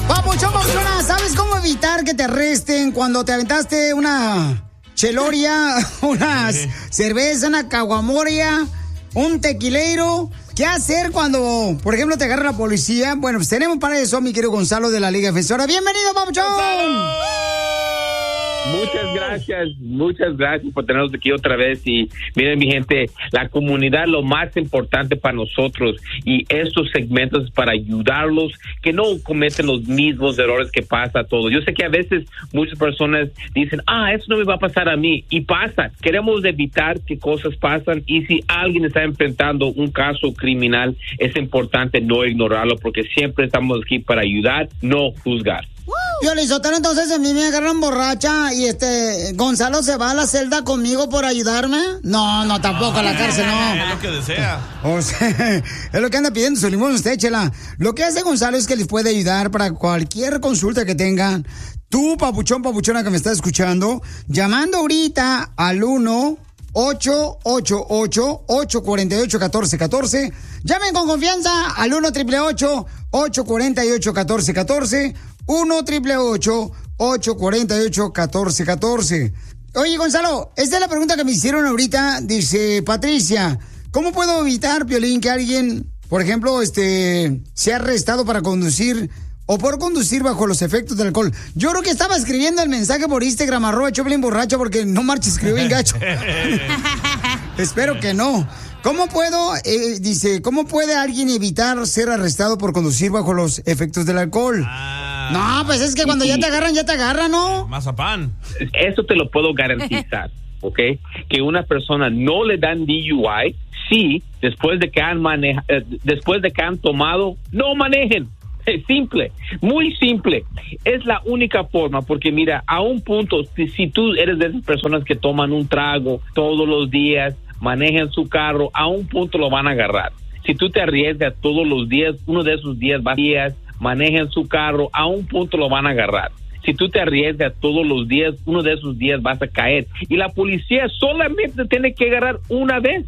Papuchona, ¿sabes cómo evitar que te arresten cuando te aventaste una cheloria, una cerveza, una caguamoria, un tequileiro? ¿Qué hacer cuando, por ejemplo, te agarra la policía? Bueno, pues tenemos para eso, mi querido Gonzalo de la Liga Defensora. ¡Bienvenido, papuchón! Muchas gracias por tenernos aquí otra vez. Y miren, mi gente, la comunidad lo más importante para nosotros, y estos segmentos es para ayudarlos que no cometen los mismos errores que pasa a todos. Yo sé que a veces muchas personas dicen, eso no me va a pasar a mí, y pasa. Queremos evitar que cosas pasan, y si alguien está enfrentando un caso criminal, es importante no ignorarlo, porque siempre estamos aquí para ayudar, no juzgar. Yo, Lizotero, entonces a mí me agarran borracha y Gonzalo se va a la celda conmigo por ayudarme. No, tampoco a la cárcel, no. Es lo que desea. O sea, es lo que anda pidiendo su limón usted, chela. Lo que hace Gonzalo es que les puede ayudar para cualquier consulta que tengan. Tú, papuchona que me estás escuchando, llamando ahorita al 1-888-848-1414. Llamen con confianza al 1-888-848-1414. 1-888-848-1414. Oye, Gonzalo, esta es la pregunta que me hicieron ahorita. Dice Patricia, ¿cómo puedo evitar, Piolín, que alguien, por ejemplo, sea arrestado para conducir o por conducir bajo los efectos del alcohol? Yo creo que estaba escribiendo el mensaje por Instagram, @Choplin borracho, porque no marches, escribió bien gacho. Espero que no. ¿Cómo puedo, cómo puede alguien evitar ser arrestado por conducir bajo los efectos del alcohol? No, pues es que cuando ya te agarran, ¿no? Mazapán. Eso te lo puedo garantizar, ¿ok? Que una persona no le dan DUI si después de que han tomado, no manejen. Es simple, muy simple. Es la única forma, porque mira, a un punto, si tú eres de esas personas que toman un trago todos los días, manejan su carro, a un punto lo van a agarrar. Si tú te arriesgas todos los días, uno de esos días manejan su carro, a un punto lo van a agarrar. Si tú te arriesgas todos los días, uno de esos días vas a caer. Y la policía solamente tiene que agarrar una vez.